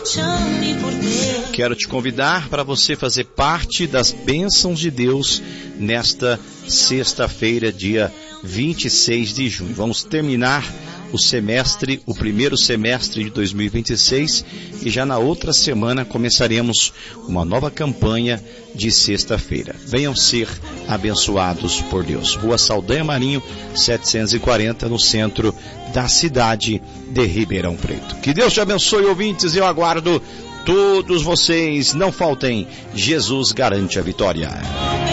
Quero te convidar para você fazer parte das bênçãos de Deus nesta sexta-feira, dia 26 de junho. Vamos terminar o primeiro semestre de 2026, e já na outra semana começaremos uma nova campanha de sexta-feira. Venham ser abençoados por Deus. Rua Saldanha Marinho, 740, no centro da cidade de Ribeirão Preto. Que Deus te abençoe, ouvintes, eu aguardo todos vocês. Não faltem, Jesus garante a vitória.